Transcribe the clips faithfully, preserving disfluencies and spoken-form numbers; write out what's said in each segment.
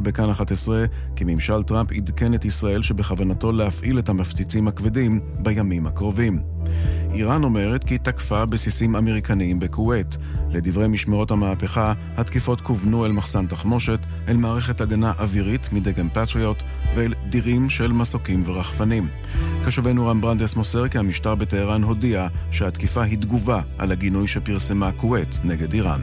בכאן אחת עשרה כי ממשל טראמפ עדכן את ישראל שבכוונתו להפעיל את המפציצים הכבדים בימים הקרובים. איראן אומרת כי תקפה בסיסים אמריקניים בכווית. לדברי משמרות המהפכה, התקיפות כוונו אל מחסן תחמושת, אל מערכת הגנה אווירית מדגם פטריוט ואל דירים של מסוקים ורחפנים. קשובנו רם ברנדס מוסר כי המשטר בטהרן הודיע שהתקיפה היא תגובה על הגינוי שפרסמה כווית נגד איראן.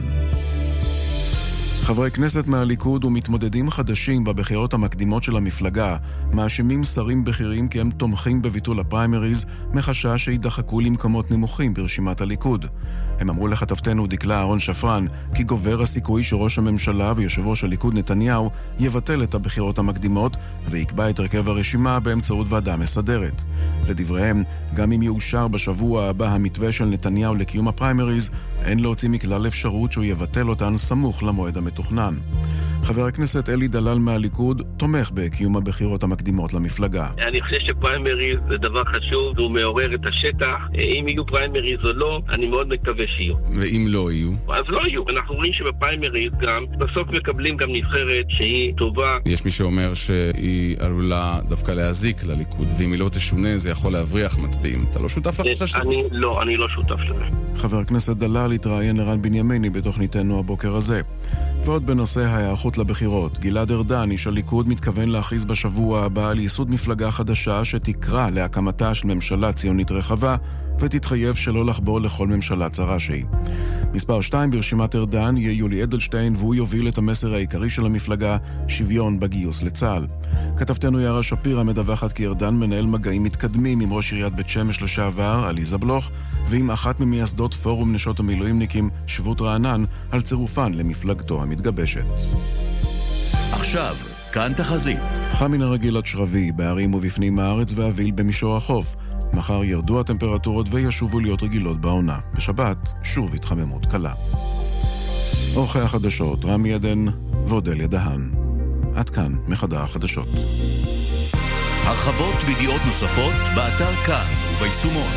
חברי כנסת מהליכוד ומתמודדים חדשים בבחירות המקדימות של המפלגה מאשימים שרים בכירים כי הם תומכים בביטול הפריימריז מחשש שידחקו למקומות נמוכים ברשימת הליכוד. הם אמרו לכתבתנו דקלה אהרון שפרן כי גובר הסיכוי שראש הממשלה ויושב ראש הליכוד נתניהו יבטל את הבחירות המקדימות ויקבע את הרכב הרשימה באמצעות ועדה מסדרת. לדבריהם, גם אם יאושר בשבוע הבא המתווה של נתניהו לקיום הפריימריז, אין להוציא מכלל אפשרות שהוא יבטל אותן סמוך למועד המתוכנן. חבר הכנסת אלי דלל מהליכוד תומך בקיום הבחירות המקדימות למפלגה. אני חושב שפריימריז זה דבר חשוב, הוא מעורר את השטח. אם יהיו פריימריז או לא, אני מאוד מקווה שיהיו. ואם לא יהיו? אז לא יהיו. אנחנו רואים שבפריימריז גם, בסוף מקבלים גם נבחרת שהיא טובה. יש מי שאומר שהיא עלולה דווקא להזיק לליכוד, ואם היא לא תשונה זה יכול להבריח מצביעים. אתה לא שותף לחשש הזה? אני לא, אני לא שותף לזה. חבר הכנסת דלל התראיין לרן בנימיני בתוכניתנו הבוקר הזה. ועוד בנושא ההיערכות לבחירות, גלעד ארדן, איש הליכוד, מתכוון להכריז בשבוע הבא על ייסוד מפלגה חדשה שתקרא להקמתה של ממשלה ציונית רחבה ותתחייב שלא לחבור לכל ממשלה צרה שהיא. מספר שתיים ברשימת ארדן יהיה יולי אדלשטיין, והוא יוביל את המסר העיקרי של המפלגה, שוויון בגיוס לצה"ל. כתבתנו יערה שפירא מדווחת כי ארדן מנהל מגעים מתקדמים עם ראש עיריית בית שמש לשעבר, עליזה בלוך, ועם אחת ממייסדות פורום נשות המילואימניקים, שבות רענן, על צירופן למפלגתו המתגבשת. עכשיו, כאן תחזית. חם מן הרגיל עד שרבי, בערים ובפנים הארץ ואביל במישור החוף. מחר ירדו הטמפרטורות וישובו להיות רגילות בעונה. בשבת שוב התחממות קלה. אורחי החדשות, רמי עדן ואודליה דהן. עד כאן מחדר החדשות. הרחבות וידיעות נוספות באתר כאן וביישומון.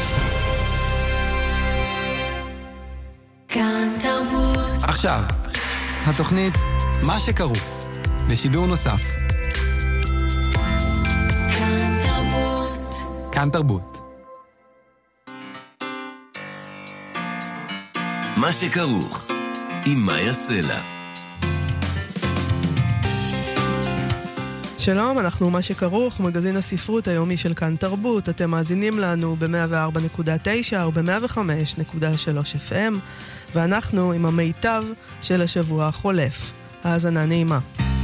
כאן תרבות. עכשיו, התוכנית מה שכרוך, בשידור נוסף. כאן תרבות. כאן תרבות. מה שכרוך, עם מאיה סלע. שלום, אנחנו מה שכרוך, מגזין הספרות היומי של כאן תרבות. אתם מאזינים לנו ב-מאה וארבע נקודה תשע או ב-מאה וחמש נקודה שלוש אף אם, ואנחנו עם המיטב של השבוע החולף. האזנה נעימה.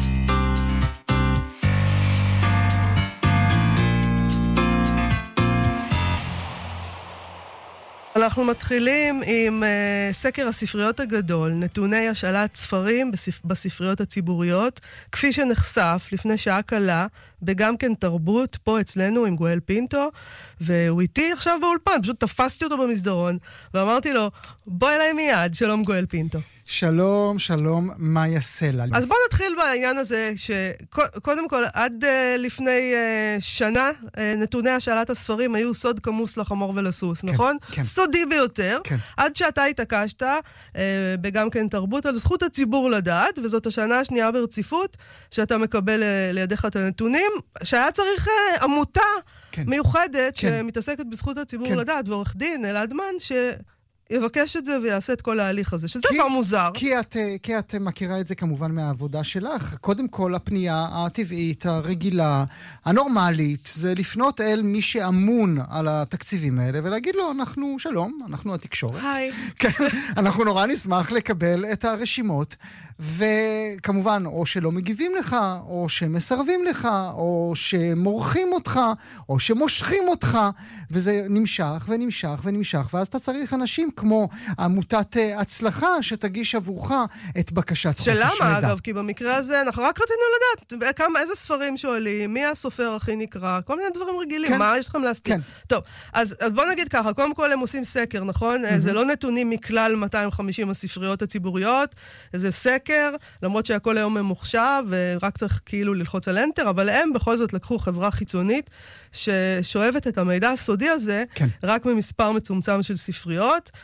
אנחנו מתחילים עם uh, סקר הספריות הגדול, נתוני השאלת ספרים בספ... בספריות הציבוריות, כפי שנחשף לפני שעה קלה, בגם כן תרבות, פה אצלנו עם גואל פינטו, והוא איתי עכשיו באולפן, פשוט תפסתי אותו במסדרון, ואמרתי לו, בוא אליי מיד, שלום גואל פינטו. שלום, שלום, מאיה סלע. אז בוא נתחיל בעניין הזה, שקודם כל, עד uh, לפני uh, שנה, uh, נתוני השאלת הספרים היו סוד כמוס לחמור ולסוס, כן, נכון? כן. סודי ביותר, כן. עד שאתה התעקשת, uh, בגם כן תרבות, על זכות הציבור לדעת, וזאת השנה השנייה ברציפות, שאתה מקבל uh, לידיך את הנתונים, שהיה צריך uh, עמותה כן. מיוחדת, כן. שמתעסקת בזכות הציבור כן. לדעת, ועורך דין אלעד מן, ש... יבקש את זה ויעשה את כל ההליך הזה, שזה כבר מוזר. כי את, כי את מכירה את זה כמובן מהעבודה שלך. קודם כל, הפנייה הטבעית, הרגילה, הנורמלית, זה לפנות אל מי שאמון על התקציבים האלה, ולהגיד לו, אנחנו, שלום, אנחנו התקשורת. היי. כן, אנחנו נורא נשמח לקבל את הרשימות, וכמובן, או שלא מגיבים לך, או שמסרבים לך, או שמורחים אותך, או שמושכים אותך, וזה נמשך ונמשך ונמשך, ואז אתה צריך אנשים כמו עמותת הצלחה שתגיש עבורך את בקשת חופש מידע. שלמה, אגב, כי במקרה הזה אנחנו רק רצינו לדעת כמה, איזה ספרים שואלים, מי הסופר הכי נקרא, כל מיני דברים רגילים, כן. מה יש לכם להסתיר? כן. טוב, אז, אז בוא נגיד ככה, קודם כל הם עושים סקר, נכון? Mm-hmm. זה לא נתונים מכלל מאתיים וחמישים הספריות הציבוריות, זה סקר, למרות שהכל היום ממוחשב, ורק צריך כאילו ללחוץ על אנטר, אבל הם בכל זאת לקחו חברה חיצונית, ששואבת את המידע הסודי הזה, כן. רק ממספר מצומצם של ספריות,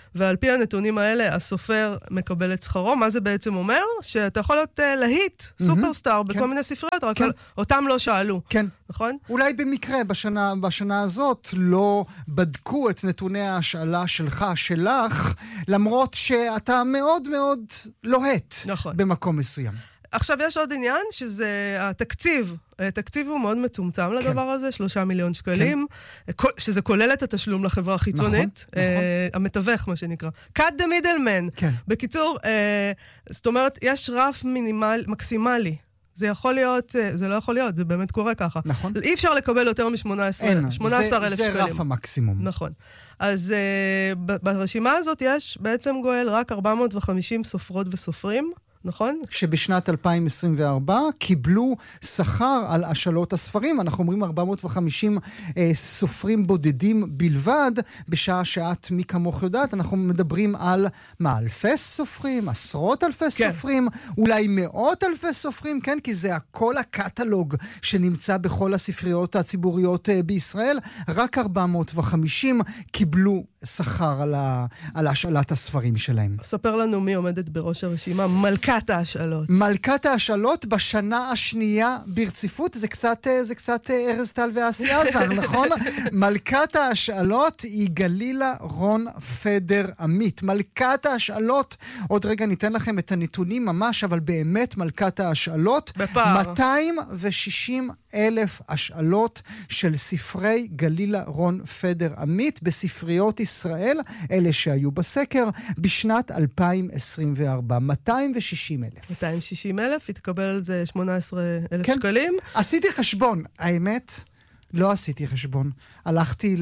ועל פי הנתונים האלה, הסופר מקבל את שכרו. מה זה בעצם אומר? שאתה יכול להיות uh, להיט, mm-hmm. סופרסטאר, בכל כן. מיני ספריות, רק כן. אותם לא שאלו. כן. נכון? אולי במקרה בשנה, בשנה הזאת לא בדקו את נתוני ההשאלה שלך, שלך, למרות שאתה מאוד מאוד לוהט נכון. במקום מסוים. עכשיו יש עוד עניין, שזה התקציב. התקציב הוא מאוד מצומצם כן. לדבר הזה, שלושה מיליון שקלים, כן. שזה כולל את התשלום לחברה החיצונית, נכון, נכון. המתווך, מה שנקרא. cut the middleman. כן. בקיצור, זאת אומרת, יש רף מינימל, מקסימלי. זה יכול להיות, זה לא יכול להיות, זה באמת קורה ככה. נכון. אי אפשר לקבל יותר מ-שמונה עשרה אלף שקלים. זה רף המקסימום. נכון. אז ברשימה הזאת יש בעצם גואל רק ארבע מאות וחמישים סופרות וסופרים, נכון? שבשנת אלפיים עשרים וארבע קיבלו שכר על השאלות הספרים. אנחנו אומרים ארבע מאות וחמישים אה, סופרים בודדים בלבד, בשעה שאת מי כמוך יודעת, אנחנו מדברים על מה, אלפי סופרים, עשרות אלפי כן. סופרים, אולי מאות אלפי סופרים, כן? כי זה הכל הקטלוג שנמצא בכל הספריות הציבוריות אה, בישראל. רק ארבע מאות וחמישים קיבלו שכר על, ה, על השאלת הספרים שלהם. ספר לנו מי עומדת בראש הרשימה, מלכת ההשאלות. מלכת ההשאלות בשנה השנייה ברציפות, זה קצת, זה קצת ארז טל ואסי עזר, נכון? מלכת ההשאלות היא גלילה רון פדר עמית. מלכת ההשאלות, עוד רגע ניתן לכם את הנתונים ממש, אבל באמת מלכת ההשאלות, בפער. מאתיים ושישים אלף השאלות של ספרי גלילה רון פדר עמית בספריות ישראל, אלה שהיו בסקר, בשנת אלפיים עשרים וארבע. מאתיים ושישים אלף. מאתיים ושישים אלף, התקבל על זה שמונה עשרה אלף כן. שקלים. עשיתי חשבון, האמת, לא עשיתי חשבון. הלכתי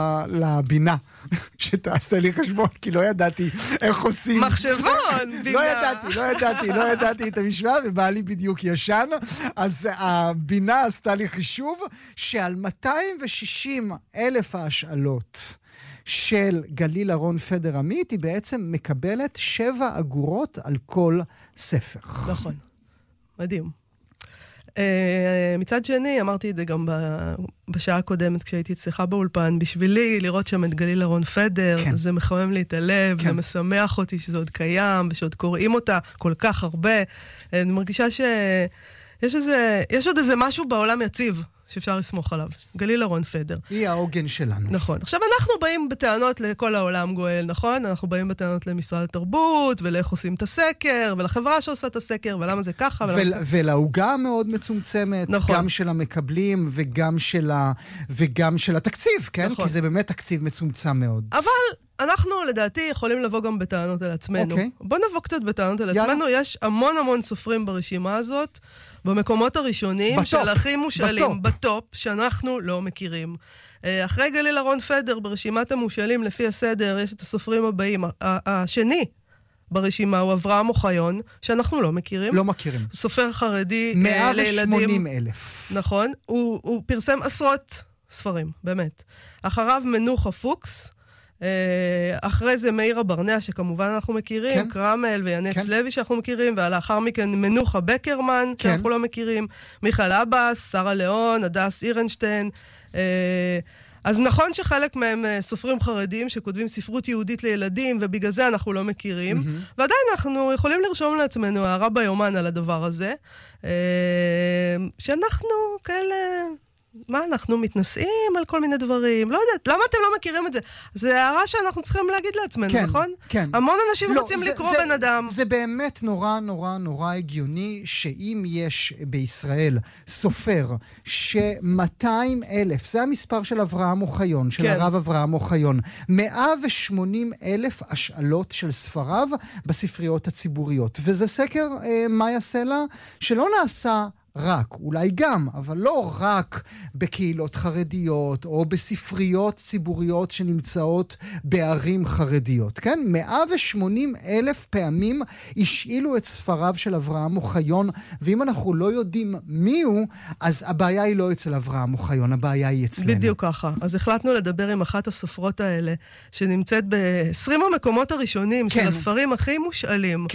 לבינה שתעשה לי חשבון, כי לא ידעתי איך עושים. מחשבון, בינה. לא ידעתי, לא ידעתי, לא ידעתי את המשוואה, ובא לי בדיוק ישן. אז הבינה עשתה לי חישוב שעל מאתיים ושישים אלף ההשאלות של גלילה רון פדר עמית, היא בעצם מקבלת שבע אגורות על כל ספר. נכון. מדהים. Uh, מצד שני, אמרתי את זה גם בשעה הקודמת, כשהייתי אצלך באולפן, בשבילי לראות שם את גלילה רון פדר, כן. זה מחמם לי את הלב, כן. זה משמח אותי שזה עוד קיים, ושעוד קוראים אותה כל כך הרבה. אני מרגישה שיש איזה, יש עוד איזה משהו בעולם יציב, שאפשר לסמוך עליו. גלילה רון פדר. היא העוגן שלנו. נכון. עכשיו אנחנו באים בטענות לכל העולם גואל, נכון? אנחנו באים בטענות למשרד התרבות, ולאיך עושים את הסקר, ולחברה שעושה את הסקר, ולמה זה ככה. ול, ולמה... ולהוגה מאוד מצומצמת, נכון. גם של המקבלים, וגם של, ה... וגם של התקציב, כן? נכון. כי זה באמת תקציב מצומצם מאוד. אבל... אנחנו, לדעתי, יכולים לבוא גם בטענות על עצמנו. Okay. בוא נבוא קצת בטענות על יאללה. עצמנו. יש המון המון סופרים ברשימה הזאת, במקומות הראשונים, בטופ. של הכי מושאלים, בטופ. בטופ, שאנחנו לא מכירים. אחרי גלילה רון פדר, ברשימת המושאלים, לפי הסדר, יש את הסופרים הבאים. השני ברשימה הוא אברהם אוחיון, שאנחנו לא מכירים. לא מכירים. סופר חרדי מאה ושמונים אלף. נכון. הוא, הוא פרסם עשרות ספרים, באמת. אחריו מנוחה פוקס, אחרי זה מאירה ברנע, שכמובן אנחנו מכירים, כן. קרמל וינץ כן. לוי שאנחנו מכירים, ולאחר מכן מנוחה בקרמן, כן. שאנחנו לא מכירים, מיכל אבס, שרה ליאון, הדס אירנשטיין. אז נכון שחלק מהם סופרים חרדים שכותבים ספרות יהודית לילדים, ובגלל זה אנחנו לא מכירים, mm-hmm. ועדיין אנחנו יכולים לרשום לעצמנו הערה ביומן על הדבר הזה, שאנחנו כאלה... מה, אנחנו מתנסים על כל מיני דברים? לא יודעת, למה אתם לא מכירים את זה? זה הערה שאנחנו צריכים להגיד לעצמנו, כן, נכון? כן. המון אנשים לא, רוצים זה, לקרוא זה, בן אדם. זה באמת נורא נורא נורא הגיוני, שאם יש בישראל סופר ש-מאתיים אלף, זה המספר של אברהם אוחיון, של כן. הרב אברהם אוחיון, מאה ושמונים אלף השאלות של ספריו בספריות הציבוריות. וזה סקר, אה, מאיה סלע, שלא נעשה... רק, אולי גם, אבל לא רק בקהילות חרדיות או בספריות ציבוריות שנמצאות בערים חרדיות, כן? מאה ושמונים אלף פעמים השאילו את ספריו של אברהם אוחיון, ואם אנחנו לא יודעים מי הוא, אז הבעיה היא לא אצל אברהם אוחיון, הבעיה היא אצלנו. בדיוק ככה. אז החלטנו לדבר עם אחת הסופרות האלה, שנמצאת ב-עשרים המקומות הראשונים כן. של הספרים הכי מושאלים. כן.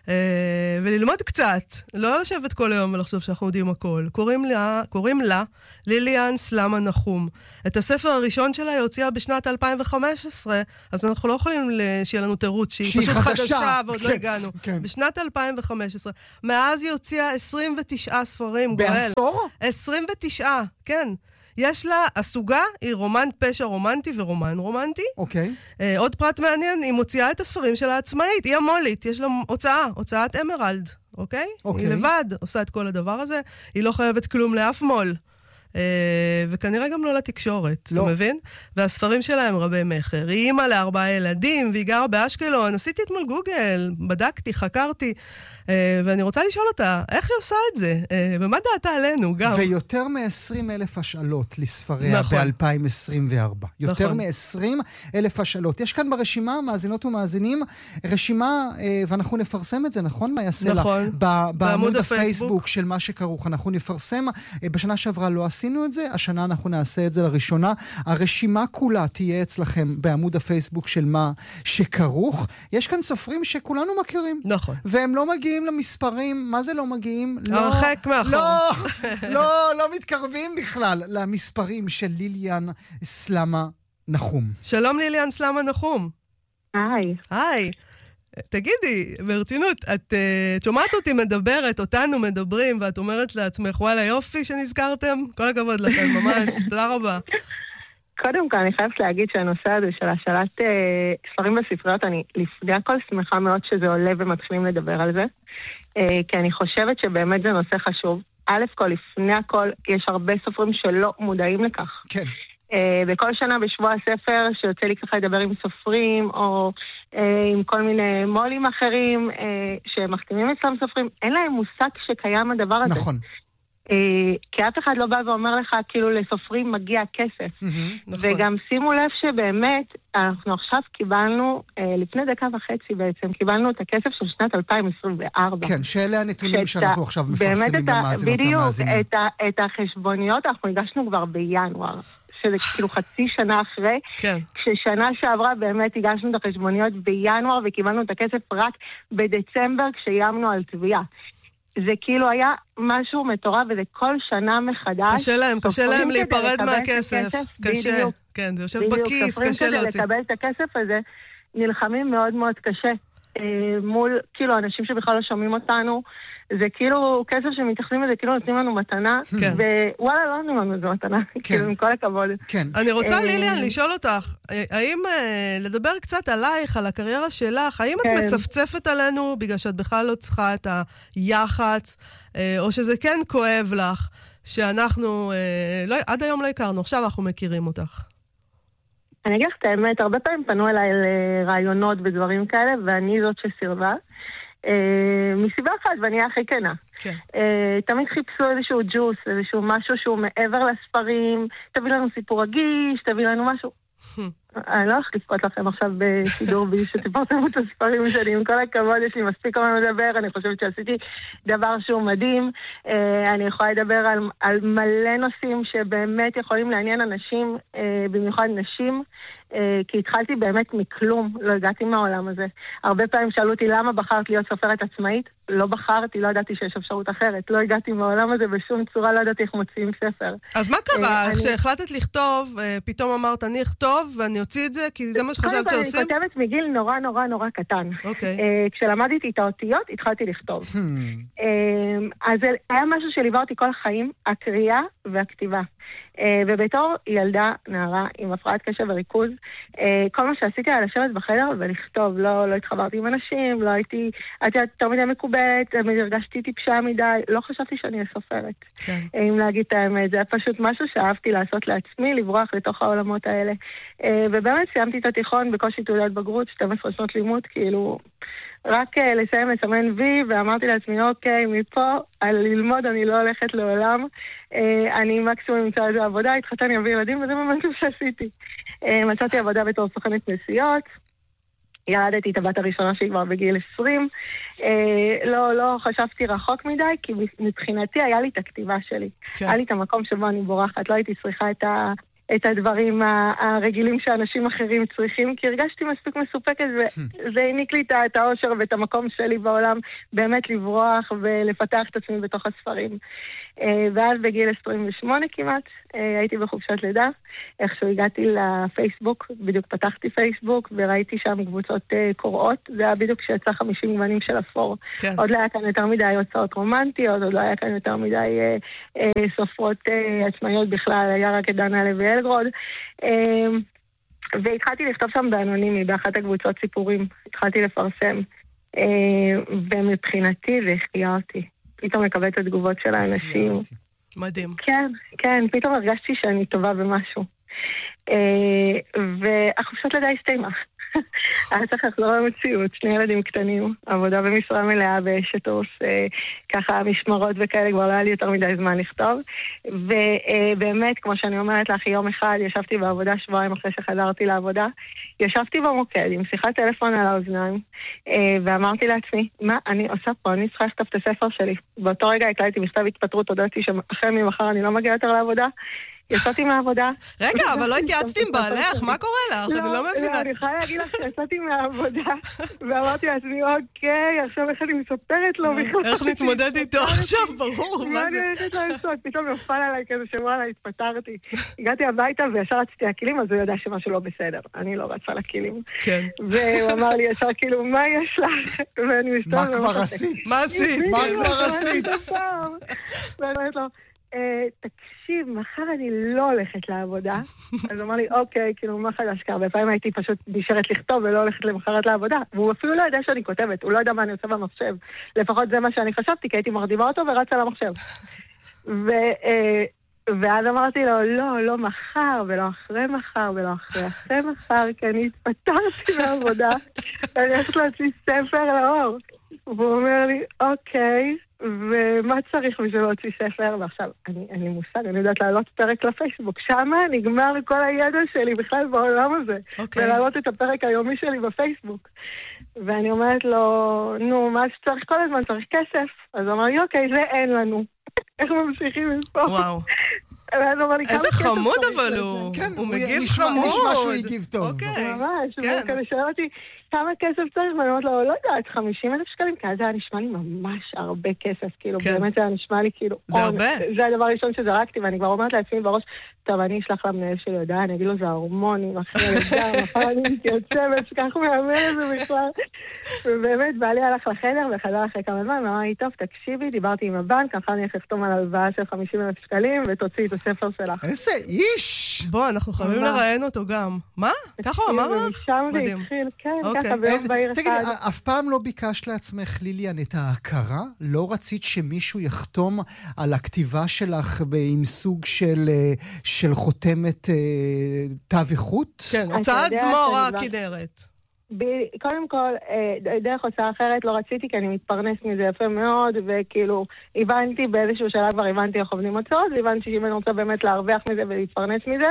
וללמוד קצת, לא לשבת כל היום ולחשוב שאנחנו יודעים הכל. קוראים לה, קוראים לה ליליאן סלמה נחום. את הספר הראשון שלה היא הוציאה בשנת אלפיים וחמש עשרה, אז אנחנו לא יכולים שיהיה לנו תירוץ שהיא פשוט חדשה ועוד לא הגענו. בשנת אלפיים וחמש עשרה. מאז היא הוציאה עשרים ותשעה ספרים. בעשור? עשרים ותשעה, כן. יש לה, הסוגה היא רומן פשע רומנטי ורומן רומנטי. אוקיי. Okay. Uh, עוד פרט מעניין, היא מוציאה את הספרים שלה העצמאית, היא המולית, יש לה הוצאה, הוצאת אמרלד, אוקיי? Okay? אוקיי. Okay. היא לבד עושה את כל הדבר הזה, היא לא חייבת כלום לאף מול. Uh, וכנראה גם לא לתקשורת, לא. אתה מבין? והספרים שלה הם רבי מחר. היא אימא לארבעה ילדים, והיא גרה באשקלון. עשיתי אתמול גוגל, בדקתי, חקרתי, uh, ואני רוצה לשאול אותה, איך היא עושה את זה? Uh, ומה דעתה עלינו גם? ויותר מ-עשרים אלף השאלות לספריה נכון. ב-אלפיים עשרים וארבע. יותר נכון. מ-עשרים אלף השאלות. יש כאן ברשימה, מאזינות ומאזינים, רשימה, uh, ואנחנו נפרסם את זה, נכון? מה יעשה נכון. לה? ב- בעמוד הפייסבוק. הפייסבוק של מה שכרוך. אנחנו נפרסם, uh, בשנה שעברה לא עשינו את זה, השנה אנחנו נעשה את זה לראשונה. הרשימה כולה תהיה אצלכם בעמוד הפייסבוק של מה שכרוך. יש כאן סופרים שכולנו מכירים. נכון. והם לא מגיעים למספרים, מה זה לא מגיעים? הרחק מאחור. לא, לא, לא מתקרבים בכלל למספרים של ליליאן סלמה נחום. שלום ליליאן סלמה נחום. היי. היי. תגידי, ברצינות, את, את שומעת אותי מדברת, אותנו מדברים, ואת אומרת לעצמך, וואלה יופי שנזכרתם? כל הכבוד לכם, ממש, תודה רבה. קודם כל, אני חייבת להגיד שהנושא הזה של השאלת אה, ספרים בספריות, אני לפני הכל שמחה מאוד שזה עולה ומתחילים לדבר על זה, אה, כי אני חושבת שבאמת זה נושא חשוב. א' כל, לפני הכל, יש הרבה סופרים שלא מודעים לכך. כן. Uh, בכל שנה בשבוע הספר שיוצא לי ככה לדבר עם סופרים או uh, עם כל מיני מולים אחרים uh, שמחתימים אצלם סופרים, אין להם מושג שקיים הדבר הזה. נכון. Uh, כי אף אחד לא בא ואומר לך כאילו לסופרים מגיע כסף. Mm-hmm, נכון. וגם שימו לב שבאמת אנחנו עכשיו קיבלנו, uh, לפני דקה וחצי בעצם, קיבלנו את הכסף של שנת אלפיים עשרים וארבע. כן, שאלה הנתונים שאת, שאנחנו עכשיו מפרסמים במאזינות בדיוק, המאזינים. את, ה, את החשבוניות אנחנו הגשנו כבר בינואר. שזה כאילו חצי שנה אחרי, כן. כששנה שעברה באמת הגשנו את החשבוניות בינואר וקיבלנו את הכסף רק בדצמבר כשיימנו על תביעה. זה כאילו היה משהו מטורף, וזה כל שנה מחדש. קשה להם, קשה להם להיפרד מהכסף. קשה, בדיוק. כן, זה יושב בכיס, קשה להוציא. כדי לקבל את הכסף הזה, נלחמים מאוד מאוד קשה. מול, כאילו, אנשים שבכלל לא שומעים אותנו, זה כאילו כסף שמתייחסים לזה, כאילו נותנים לנו מתנה, ווואלה, לא נותנים לנו איזו מתנה, כאילו, עם כל הכבוד. אני רוצה, ליליאן, לשאול אותך, האם לדבר קצת עלייך, על הקריירה שלך, האם את מצפצפת עלינו בגלל שאת בכלל לא צריכה את היח"צ, או שזה כן כואב לך, שאנחנו, עד היום לא הכרנו, עכשיו אנחנו מכירים אותך? אני אגיד לך את האמת, הרבה פעמים פנו אליי לרעיונות ודברים כאלה, ואני זאת שסירבה. מסיבה אחת, ואני הכי כנה. תמיד חיפשו איזשהו ג'וס, איזשהו משהו שהוא מעבר לספרים, תביא לנו סיפור רגיש, תביא לנו משהו. אני לא הולכת לפקוט לכם עכשיו בשידור בי שתפרסמו את הספרים שלי, עם כל הכבוד, יש לי מספיק מה לדבר, אני חושבת שעשיתי דבר שהוא מדהים, אני יכולה לדבר על, על מלא נושאים שבאמת יכולים לעניין אנשים, במיוחד נשים, כי התחלתי באמת מכלום, לא הגעתי מהעולם הזה. הרבה פעמים שאלו אותי למה בחרת להיות סופרת עצמאית, לא בחרתי, לא ידעתי שיש אפשרות אחרת, לא הגעתי מהעולם הזה בשום צורה, לא ידעתי איך מוציאים ספר. אז מה קרה? כשהחלטת לכתוב, פתאום אמרת אני אכתוב ואני אוציא את זה, כי זה מה שחשבת שעושים? אני כותבת מגיל נורא נורא נורא קטן. כשלמדתי את האותיות, התחלתי לכתוב. אז היה משהו שליווה אותי כל החיים, הקריאה והכתיבה. ובתור ילדה, נערה, עם הפרעת קשב וריכוז, כל מה שעשיתי היה לשבת בחדר ולכתוב, לא, לא התחברתי עם אנשים, לא הייתי, הייתי יותר מדי מקובלת, הרגשתי טיפשה מדי, לא חשבתי שאני אסופרת. כן. אם להגיד את האמת, זה היה פשוט משהו שאהבתי לעשות לעצמי, לברוח לתוך העולמות האלה. ובאמת סיימתי את התיכון בקושי תעודת בגרות, שתים עשרה שנות לימוד, כאילו... רק uh, לסיים לסמן וי, ואמרתי לעצמי, אוקיי, מפה, על ללמוד אני לא הולכת לעולם, uh, אני מקסימום אמצא איזו עבודה, התחתני אביא ילדים, וזה ממש מה שעשיתי. Uh, מצאתי עבודה בתור סוכנת נסיעות, ילדתי את הבת הראשונה שלי כבר בגיל עשרים, uh, לא, לא חשבתי רחוק מדי, כי מבחינתי היה לי את הכתיבה שלי. כן. היה לי את המקום שבו אני בורחת, לא הייתי צריכה את ה... את הדברים הרגילים שאנשים אחרים צריכים, כי הרגשתי מספיק מסופקת, וזה העניק לי את האושר ואת המקום שלי בעולם, באמת לברוח ולפתח את עצמי בתוך הספרים. ואז בגיל עשרים ושמונה כמעט, הייתי בחופשת לידה, איכשהו הגעתי לפייסבוק, בדיוק פתחתי פייסבוק, וראיתי שם קבוצות קוראות, זה היה בדיוק שיצא חמישים גוונים של אפור. כן. עוד לא היה כאן יותר מדי הוצאות רומנטיות, עוד לא היה כאן יותר מדי אה, אה, סופרות אה, עצמאיות בכלל, היה רק את דנה לוי אלגרוד. אה, והתחלתי לכתוב שם באנונימי, באחת הקבוצות סיפורים. התחלתי לפרסם, אה, ומבחינתי זה החיה אותי. פתאום לקבל את התגובות של האנשים. מדהים. כן, כן, פתאום הרגשתי שאני טובה במשהו. והחופשת לידה הסתיימה. היה צריך לחזור למציאות, שני ילדים קטנים, עבודה במשרה מלאה בשטוס, ככה משמרות וכאלה, כבר לא היה לי יותר מדי זמן לכתוב. ובאמת, כמו שאני אומרת לך, יום אחד ישבתי בעבודה שבועיים אחרי שחזרתי לעבודה, ישבתי במוקד עם שיחת טלפון על האוזניים, ואמרתי לעצמי, מה אני עושה פה? אני צריכה לכתוב את הספר שלי. באותו רגע הקלטתי מכתב התפטרות, הודעתי שאחרי ממחר אני לא מגיעה יותר לעבודה, יצאתי מהעבודה. רגע, אבל לא התייעצתי עם בעלך, מה קורה לך? אני לא מבינה. לא, אני יכולה להגיד לך שיצאתי מהעבודה, ואמרתי לעצמי, אוקיי, עכשיו איך אני מספרת לו בכלל. איך נתמודד איתו עכשיו, ברור, מה זה? מה אני הולכת לעשות? פתאום נפל עליי כזה שוואלה, התפטרתי. הגעתי הביתה וישר רציתי הכלים, אז הוא יודע שמשהו לא בסדר. אני לא רצה לכלים. כן. והוא אמר לי ישר כאילו, מה יש לך? מה כבר עשית? מה עשית? מה כבר עשית? ואני אומרת לו, תקשיב, מחר אני לא הולכת לעבודה. אז הוא אמר לי, אוקיי, כאילו, מה חדש? כי הרבה פעמים הייתי פשוט נשארת לכתוב ולא הולכת למחרת לעבודה. והוא אפילו לא יודע שאני כותבת, הוא לא יודע מה אני עושה במחשב. לפחות זה מה שאני חשבתי, כי הייתי מרדימה אותו ורצה למחשב. ואז אמרתי לו, לא, לא מחר, ולא אחרי מחר, ולא אחרי אחרי מחר, כי אני התפטרתי מהעבודה, ואני הולכת להוציא ספר לאור. והוא אומר לי, אוקיי, ומה צריך בשביל להוציא ספר? ועכשיו, אני, אני מושג, אני יודעת להעלות פרק לפייסבוק. שמה נגמר כל הידע שלי בכלל בעולם הזה. Okay. ולהעלות את הפרק היומי שלי בפייסבוק. ואני אומרת לו, נו, מה שצריך כל הזמן? צריך כסף. אז הוא אמר לי, אוקיי, זה אין לנו. איך ממשיכים לספור? וואו. איזה חמוד אבל הוא. הוא מגיב חמוד. נשמע שהוא הגיב טוב. אוקיי. ממש, הוא כזה שואל אותי, כמה כסף צריך? ואני אומרת לו, לא יודעת, חמישים אלף שקלים, כי זה היה נשמע לי ממש הרבה כסף, כאילו, באמת זה היה נשמע לי כאילו, זה הרבה? זה הדבר הראשון שזרקתי, ואני כבר אומרת לעצמי בראש, טוב, אני אשלח למנהל שלי הודעה, אני אגיד לו, זה ההורמונים, אחרי הלידה, אחרי אני מתייצבת, שכך מאמן את זה בכלל. ובאמת, בעלי הלך לחדר, וחזר אחרי כמה זמן, ואמר לי, טוב, תקשיבי, דיברתי עם הבנק, אחר אני אחתום על הלוואה של חמישים אלף שקלים, ותוציא את הספר שלך. איזה איש! בוא, אנחנו חייבים לראיין אותו גם. מה? ככה הוא אמר לך? שם זה התחיל, כן, ככה ביום בהיר אחד. תגיד, אף פעם לא ביקשת לעצמך, ליליאן, את ההכרה? לא רצית שמישהו יחתום על הכתיבה שלך עם סוג של של חותמת תו איכות? כן, הוצאת זמורה כנרת. קודם כל, דרך הוצאה אחרת לא רציתי, כי אני מתפרנס מזה יפה מאוד, וכאילו, הבנתי באיזשהו שלב כבר הבנתי איך עובדים הוצאות, והבנתי שאם אני רוצה באמת להרוויח מזה ולהתפרנס מזה,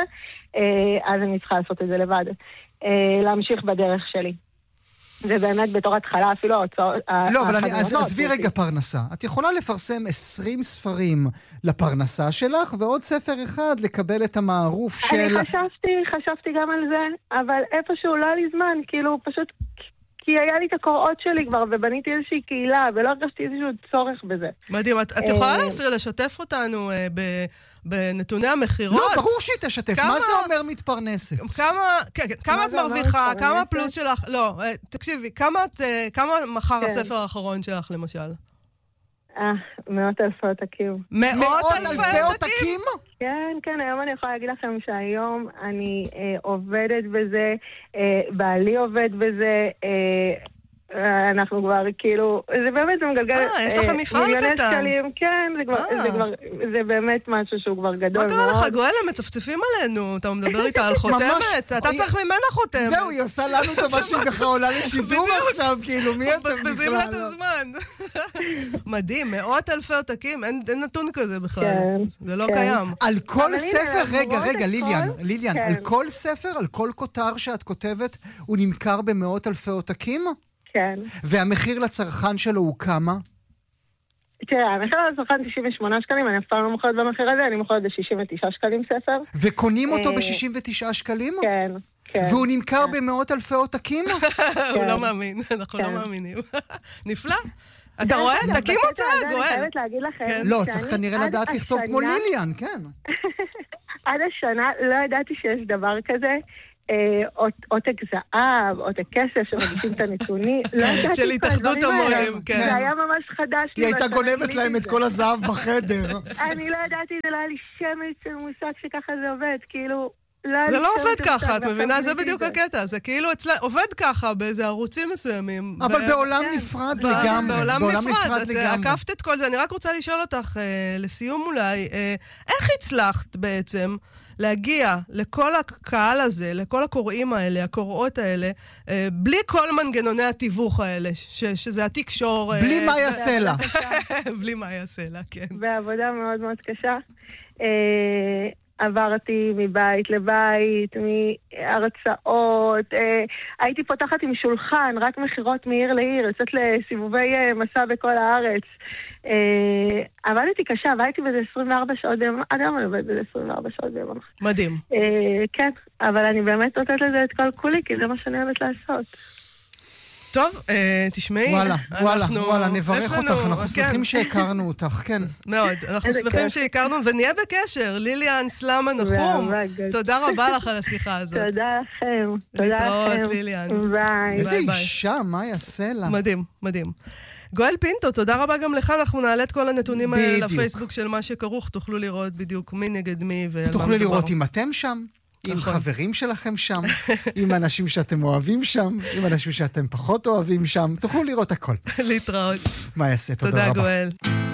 אז אני צריכה לעשות את זה לבד. להמשיך בדרך שלי. זה באמת בתור התחלה, אפילו ההוצאות... לא, אבל אני, אז עזבי רגע פרנסה. את יכולה לפרסם עשרים ספרים לפרנסה שלך, ועוד ספר אחד לקבל את המערוף של... אני חשבתי, חשבתי גם על זה, אבל איפשהו לא היה לי זמן, כאילו פשוט... כי היה לי את הקוראות שלי כבר, ובניתי איזושהי קהילה, ולא הרגשתי איזשהו צורך בזה. מדהים, את יכולה לשתף אותנו בנתוני המחירות? לא, ברור שהיא תשתף. מה זה אומר מתפרנסת? כמה את מרוויחה, כמה הפלוס שלך? לא, תקשיבי, כמה מחר הספר האחרון שלך, למשל? אה, מאות אלפי עותקים. מאות אלפי עותקים? כן, כן, היום אני יכולה להגיד לכם שהיום אני אה, עובדת בזה, אה, בעלי עובד בזה, אה, אנחנו כבר כאילו, זה באמת, זה מגלגל... אה, יש לך מפעל קטן. שקלים, כן, זה כבר, זה כבר, זה באמת משהו שהוא כבר גדול מאוד. מה קרה לך, גואלה, מצפצפים עלינו, אתה מדבר איתה על חותמת, אתה צריך ממנה חותמת. זהו, היא עושה לנו טובה שהיא בכלל עולה לשידור עכשיו, כאילו, מי אתם בכלל? מבזבזים לה את הזמן. מדהים, מאות אלפי עותקים, אין נתון כזה בכלל, זה לא קיים. על כל ספר, רגע, רגע, ליליאן, ליליאן, על כל ספר, על כל כותר שאת כותבת, הוא נמכר במאות אלפי עותקים? כן. והמחיר לצרכן שלו הוא כמה? תראה, המחיר על הצרכן תשעים ושמונה שקלים, אני אף פעם לא מוכרת במחיר הזה, אני מוכרת ב-שישים ותשעה שקלים ספר. וקונים אותו ב-שישים ותשעה שקלים? כן, כן. והוא נמכר במאות אלפי עותקים? הוא לא מאמין, אנחנו לא מאמינים. נפלא. אתה רואה? תקים הוצאה, גואל. אני חייבת להגיד לכם... לא, צריך כנראה לדעת לכתוב כמו ליליאן, כן. עד השנה לא ידעתי שיש דבר כזה. עותק זהב, עותק כסף שמגישים את הנתונים. של התאחדות המורים, כן. זה היה ממש חדש. היא הייתה גונבת להם את כל הזהב בחדר. אני לא ידעתי, זה לא היה לי שמץ מושג שככה זה עובד, כאילו... זה לא עובד ככה, את מבינה? זה בדיוק הקטע. זה כאילו עובד ככה באיזה ערוצים מסוימים. אבל בעולם נפרד לגמרי. בעולם נפרד, את עקפת את כל זה. אני רק רוצה לשאול אותך, לסיום אולי, איך הצלחת בעצם להגיע לכל הקהל הזה, לכל הקוראים האלה, הקוראות האלה, בלי כל מנגנוני התיווך האלה, שזה התקשור... בלי מה יעשה לה. בלי מה יעשה לה, כן. בעבודה מאוד מאוד קשה. עברתי מבית לבית, מהרצאות, הייתי פותחת עם שולחן, רק מחירות מעיר לעיר, יוצאת לסיבובי מסע בכל הארץ. עבדתי קשה, עבדתי בזה עשרים וארבע שעות ביום, עד היום אני עובדת בזה עשרים וארבע שעות ביום. מדהים. כן, אבל אני באמת נותנת לזה את כל כולי, כי זה מה שאני אוהבת לעשות. טוב, תשמעי. וואלה, וואלה, וואלה, נברך אותך, אנחנו שמחים שהכרנו אותך, כן. מאוד, אנחנו שמחים שהכרנו, ונהיה בקשר. ליליאן סלמה נחום, תודה רבה לך על השיחה הזאת. תודה לכם, תודה לכם. להתראות, ליליאן. ביי. איזה אישה, מה יעשה לה? מדהים, מדהים. גואל פינטו, תודה רבה גם לך, אנחנו נעלה את כל הנתונים האלה לפייסבוק של מה שכרוך, תוכלו לראות בדיוק מי נגד מי ועל מה מדובר. תוכלו לראות אם אתם שם. עם חברים שלכם שם, עם אנשים שאתם אוהבים שם, עם אנשים שאתם פחות אוהבים שם, תוכלו לראות הכל. להתראות. מה יעשה? תודה רבה. תודה גואל.